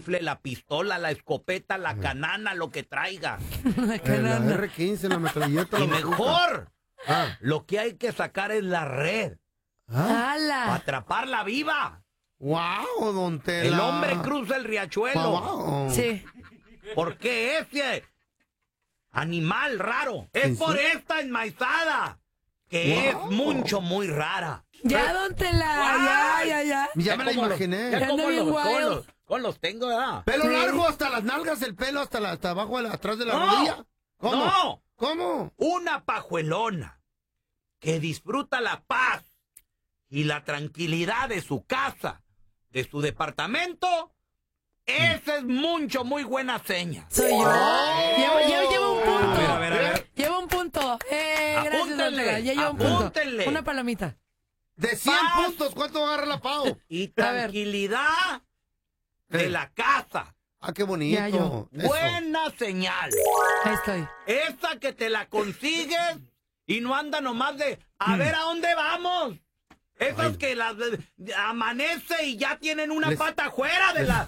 rifle, la pistola, la escopeta, la canana, lo que traiga. La R15, la metralleta. Y mejor, lo que hay que sacar es la red. Para atraparla viva. ¡Wow, don Tela! El hombre cruza el riachuelo. Wow. Sí. Porque ese animal raro es por esta enmaizada, que es mucho, muy rara. Ya, don Tela, ya. Ya me la imaginé. Ya como bien con los tengo, ¿verdad? ¿Pelo largo hasta las nalgas, el pelo hasta abajo, atrás de la rodilla? ¿Cómo? No. ¿Cómo? Una pajuelona que disfruta la paz y la tranquilidad de su casa, de su departamento, esa es muy buena seña. Soy yo. Llevo un punto. A ver. Llevo un punto. Gracias, don Tela. Ya llevo un punto. Apúntenle. Una palomita. De 100 puntos, ¿cuánto agarra la Pau? Y tranquilidad de la casa. Ah, qué bonito. Ya, yo. Buena señal. Ahí estoy. Esa que te la consigues y no anda nomás de a ver a dónde vamos. Esas que las amanece y ya tienen una pata afuera de la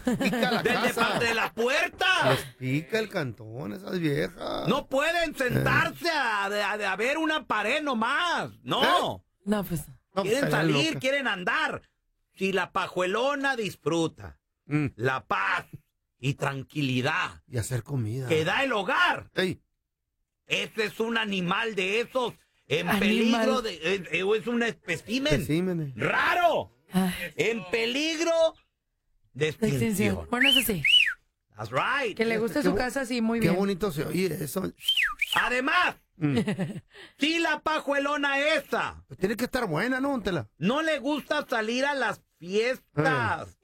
puerta. Les pica el cantón, esas viejas. No pueden sentarse a ver una pared nomás. No. No, pues. Quieren salir, quieren andar. Si la pajuelona disfruta la paz y tranquilidad y hacer comida que da el hogar, ese es un animal de esos en peligro es un espécimen raro, en peligro de extinción. Bueno, eso sí. That's right. Que le guste su casa, sí, muy bien. Qué bonito se oye eso. Además, si la pajuelona esa pues tiene que estar buena, ¿no, Tela? no le gusta salir a las fiestas,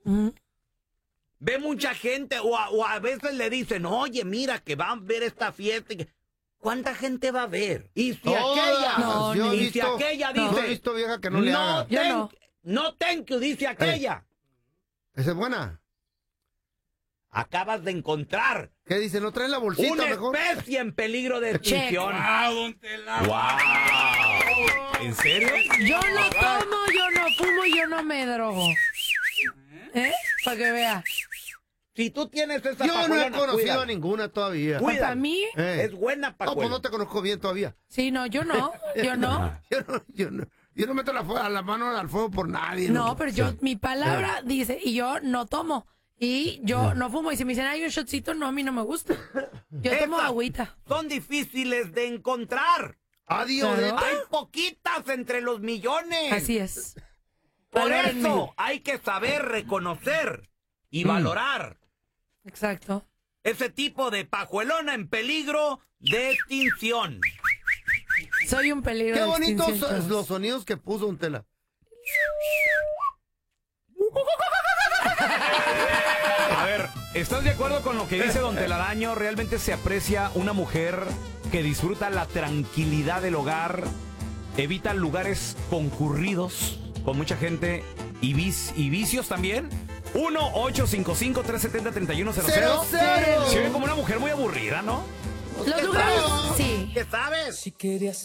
ve mucha gente o a veces le dicen, oye, mira que van a ver esta fiesta. ¿Cuánta gente va a ver? Y si aquella dice, no he visto vieja que no le haga. No thank you, dice aquella. ¿Esa es buena? Acabas de encontrar. ¿Qué dice? ¿No trae la bolsita una mejor? especie en peligro de extinción. Don Tela. ¡Wow! ¿En serio? Yo no tomo, yo no fumo, yo no me drogo. Para que vea. Si tú tienes esa yo no he conocido cuídala. a ninguna todavía. ¿Para mí? Es buena pajuela. No, pues no te conozco bien todavía. Sí, no, yo no. Yo no. Yo no meto la mano al fuego por nadie. No, pero mi palabra dice, y yo no tomo. Y yo no fumo. Y si me dicen, hay un shotcito, no, a mí no me gusta. Yo tomo agüita. Son difíciles de encontrar. Adiós. Claro. Hay poquitas entre los millones. Así es. Por Valórenme. eso hay que saber reconocer y valorar Exacto. ese tipo de pajuelona en peligro de extinción. Soy un peligro. Qué de bonitos extinción, los sonidos que puso un Tela. A ver, ¿estás de acuerdo con lo que dice Don Telaraño? Realmente se aprecia una mujer que disfruta la tranquilidad del hogar, evita lugares concurridos con mucha gente y vicios también. 1-855-370-3100. Se ve como una mujer muy aburrida, ¿no? Los lugares, sí. ¿Qué sabes? Si querías